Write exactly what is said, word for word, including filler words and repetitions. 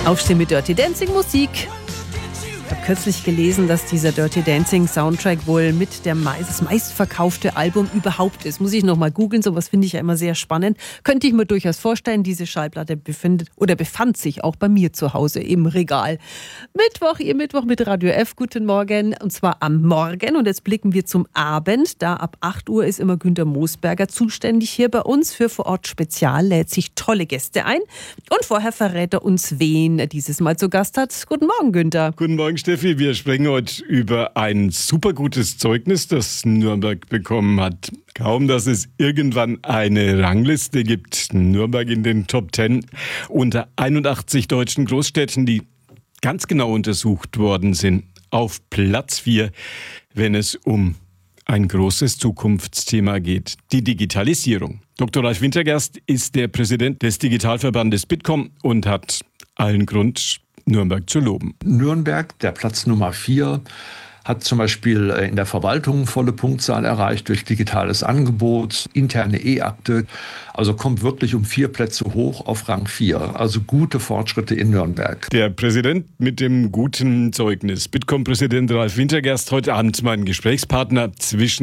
Aufstehen mit Dirty Dancing Musik. Ich habe kürzlich gelesen, dass dieser Dirty Dancing Soundtrack wohl mit der meist, das meistverkaufte Album überhaupt ist. Muss ich noch mal googeln, sowas finde ich ja immer sehr spannend. Könnte ich mir durchaus vorstellen, diese Schallplatte befindet oder befand sich auch bei mir zu Hause im Regal. Mittwoch, ihr Mittwoch mit Radio F, guten Morgen, und zwar am Morgen. Und jetzt blicken wir zum Abend. Da ab acht Uhr ist immer Günter Moosberger zuständig hier bei uns für Vor Ort Spezial, lädt sich tolle Gäste ein. Und vorher verrät er uns, wen er dieses Mal zu Gast hat. Guten Morgen, Günter. Guten Morgen, Steffi. Wir sprechen heute über ein super gutes Zeugnis, das Nürnberg bekommen hat. Kaum, dass es irgendwann eine Rangliste gibt. Nürnberg in den Top Ten unter einundachtzig deutschen Großstädten, die ganz genau untersucht worden sind. Auf Platz vier, wenn es um ein großes Zukunftsthema geht, die Digitalisierung. Doktor Ralf Wintergerst ist der Präsident des Digitalverbandes Bitkom und hat allen Grund, Nürnberg zu loben. Nürnberg, der Platz Nummer vier, hat zum Beispiel in der Verwaltung volle Punktzahl erreicht durch digitales Angebot, interne E-Akte. Also kommt wirklich um vier Plätze hoch auf Rang vier. Also gute Fortschritte in Nürnberg. Der Präsident mit dem guten Zeugnis. Bitkom-Präsident Ralf Wintergerst, heute Abend mein Gesprächspartner zwischen